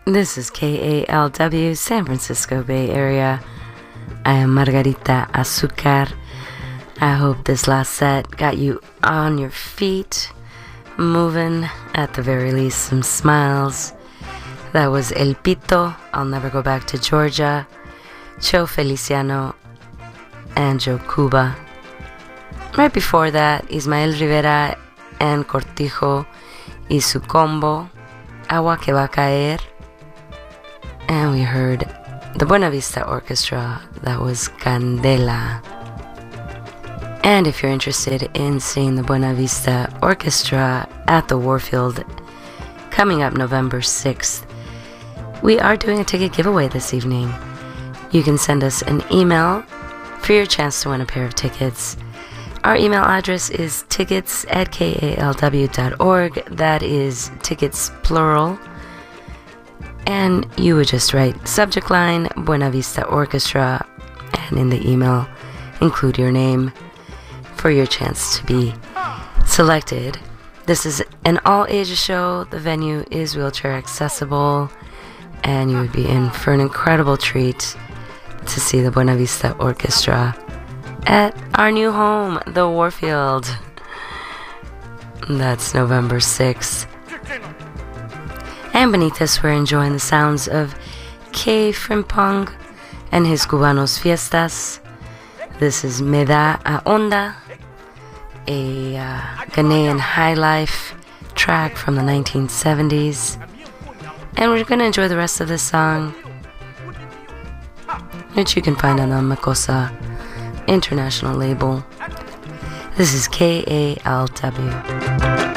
This is KALW, San Francisco Bay Area. I am Margarita Azucar. I hope this last set got you on your feet, moving, at the very least, some smiles. That was El Pito, I'll Never Go Back to Georgia, Joe Feliciano, and Joe Cuba. Right before that, Ismael Rivera and Cortijo y su combo, Agua que va a caer. And we heard the Buena Vista Orchestra, that was Candela. And if you're interested in seeing the Buena Vista Orchestra at the Warfield coming up November 6th, we are doing a ticket giveaway this evening. You can send us an email for your chance to win a pair of tickets. Our email address is tickets@kalw.org. That is tickets plural. And you would just write subject line Buena Vista Orchestra, and in the email include your name for your chance to be selected. This is an all-ages show. The venue is wheelchair accessible, and you would be in for an incredible treat to see the Buena Vista Orchestra at our new home, the Warfield. That's November 6th. And beneath us, we're enjoying the sounds of K. Frimpong and his Cubanos Fiestas. This is Me Da a Onda, a Ghanaian high life track from the 1970s. And we're going to enjoy the rest of this song, which you can find on the Makosa International label. This is KALW.